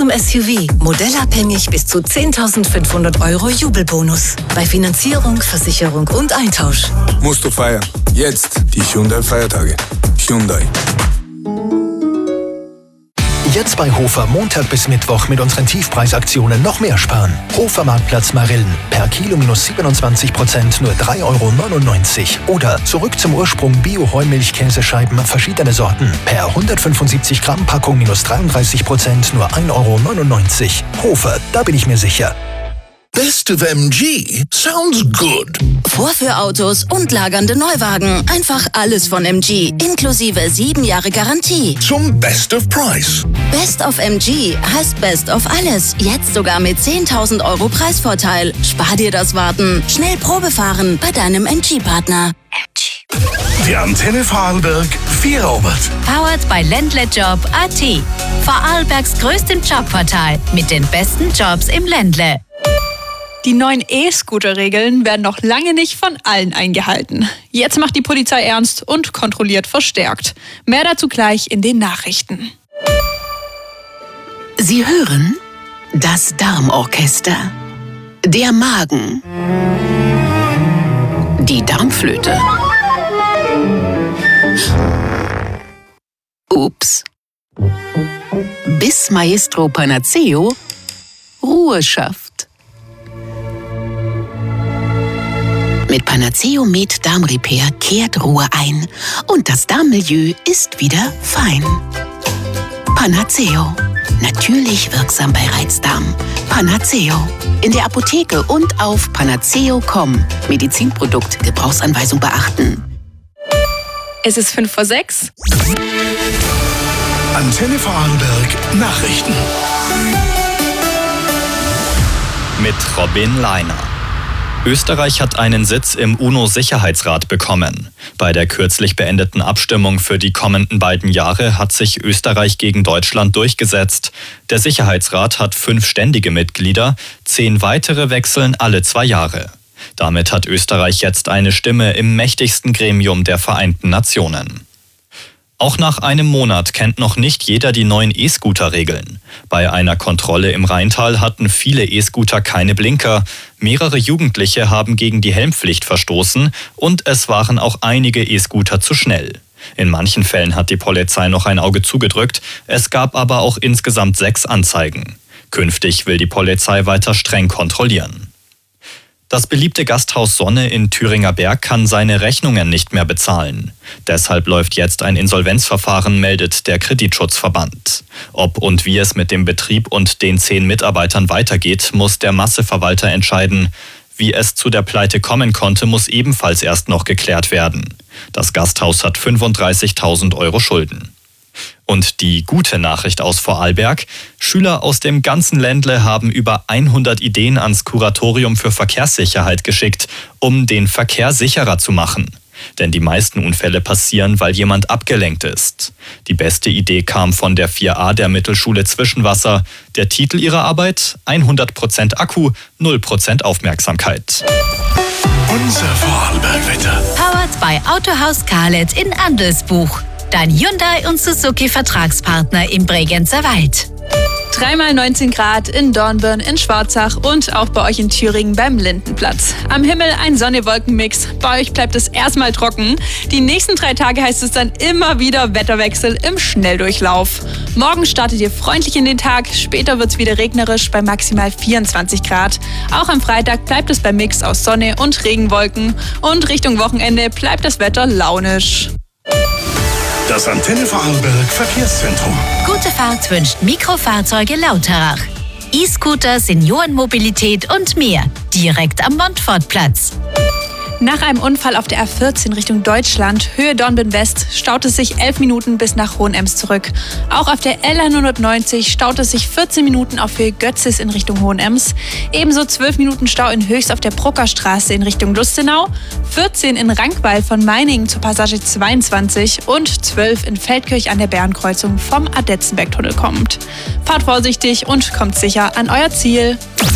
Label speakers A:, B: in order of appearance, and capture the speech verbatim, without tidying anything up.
A: zum S U V. Modellabhängig bis zu zehntausendfünfhundert Euro Jubelbonus. Bei Finanzierung, Versicherung und Eintausch.
B: Musst du feiern. Jetzt die Hyundai-Feiertage. Hyundai.
C: Jetzt bei Hofer Montag bis Mittwoch mit unseren Tiefpreisaktionen noch mehr sparen. Hofer Marktplatz Marillen. Per Kilo minus siebenundzwanzig Prozent nur drei Euro neunundneunzig. Oder zurück zum Ursprung Bio-Heumilch-Käsescheiben verschiedene Sorten. Per hundertfünfundsiebzig Gramm Packung minus dreiunddreißig Prozent nur ein Euro neunundneunzig. Hofer, da bin ich mir sicher.
D: Best of M G sounds good.
E: Vorführautos und lagernde Neuwagen. Einfach alles von M G. Inklusive sieben Jahre Garantie.
D: Zum Best of Price.
E: Best of M G heißt Best of alles. Jetzt sogar mit zehntausend Euro Preisvorteil. Spar dir das Warten. Schnell Probe fahren bei deinem M G-Partner. M G.
D: Die Antenne Vorarlberg Vierobert.
F: Powered by Ländlejob Punkt A T. Vorarlbergs größtem Jobportal mit den besten Jobs im Ländle.
G: Die neuen E-Scooter-Regeln werden noch lange nicht von allen eingehalten. Jetzt macht die Polizei ernst und kontrolliert verstärkt. Mehr dazu gleich in den Nachrichten.
H: Sie hören das Darmorchester, der Magen, die Darmflöte. Ups. Bis Maestro Panaceo Ruhe schafft. Mit Panaceo Med Darm Repair kehrt Ruhe ein und das Darmmilieu ist wieder fein. Panaceo. Natürlich wirksam bei Reizdarm. Panaceo. In der Apotheke und auf panaceo punkt com. Medizinprodukt, Gebrauchsanweisung beachten.
G: Es ist fünf vor sechs.
D: Antenne Vorarlberg Nachrichten.
I: Mit Robin Leiner. Österreich hat einen Sitz im UNO-Sicherheitsrat bekommen. Bei der kürzlich beendeten Abstimmung für die kommenden beiden Jahre hat sich Österreich gegen Deutschland durchgesetzt. Der Sicherheitsrat hat fünf ständige Mitglieder, zehn weitere wechseln alle zwei Jahre. Damit hat Österreich jetzt eine Stimme im mächtigsten Gremium der Vereinten Nationen. Auch nach einem Monat kennt noch nicht jeder die neuen E-Scooter-Regeln. Bei einer Kontrolle im Rheintal hatten viele E-Scooter keine Blinker. Mehrere Jugendliche haben gegen die Helmpflicht verstoßen und es waren auch einige E-Scooter zu schnell. In manchen Fällen hat die Polizei noch ein Auge zugedrückt, es gab aber auch insgesamt sechs Anzeigen. Künftig will die Polizei weiter streng kontrollieren. Das beliebte Gasthaus Sonne in Thüringer Berg kann seine Rechnungen nicht mehr bezahlen. Deshalb läuft jetzt ein Insolvenzverfahren, meldet der Kreditschutzverband. Ob und wie es mit dem Betrieb und den zehn Mitarbeitern weitergeht, muss der Masseverwalter entscheiden. Wie es zu der Pleite kommen konnte, muss ebenfalls erst noch geklärt werden. Das Gasthaus hat fünfunddreißigtausend Euro Schulden. Und die gute Nachricht aus Vorarlberg: Schüler aus dem ganzen Ländle haben über hundert Ideen ans Kuratorium für Verkehrssicherheit geschickt, um den Verkehr sicherer zu machen. Denn die meisten Unfälle passieren, weil jemand abgelenkt ist. Die beste Idee kam von der vier a der Mittelschule Zwischenwasser. Der Titel ihrer Arbeit: hundert Prozent Akku, null Prozent Aufmerksamkeit.
D: Unser Vorarlbergwetter.
F: Powered by Autohaus Karlet in Andelsbuch. Dein Hyundai und Suzuki Vertragspartner im Bregenzer Wald.
G: Dreimal neunzehn Grad in Dornbirn, in Schwarzach und auch bei euch in Thüringen beim Lindenplatz. Am Himmel ein Sonne-Wolken-Mix. Bei euch bleibt es erstmal trocken. Die nächsten drei Tage heißt es dann immer wieder Wetterwechsel im Schnelldurchlauf. Morgen startet ihr freundlich in den Tag. Später wird es wieder regnerisch bei maximal vierundzwanzig Grad. Auch am Freitag bleibt es beim Mix aus Sonne und Regenwolken. Und Richtung Wochenende bleibt das Wetter launisch.
D: Das Antenne Vorarlberg Verkehrszentrum.
F: Gute Fahrt wünscht Mikrofahrzeuge Lauterach. E-Scooter, Seniorenmobilität und mehr. Direkt am Montfortplatz.
G: Nach einem Unfall auf der A vierzehn Richtung Deutschland, Höhe Dornbirn West, staut es sich elf Minuten bis nach Hohenems zurück. Auch auf der L hundertneunzig staut es sich vierzehn Minuten auf Höhe Götzis in Richtung Hohenems. Ebenso zwölf Minuten Stau in Höchst auf der Bruckerstraße in Richtung Lustenau, vierzehn in Rankweil von Meiningen zur Passage zweiundzwanzig und zwölf in Feldkirch an der Bärenkreuzung vom Adetzenbergtunnel kommt. Fahrt vorsichtig und kommt sicher an euer Ziel.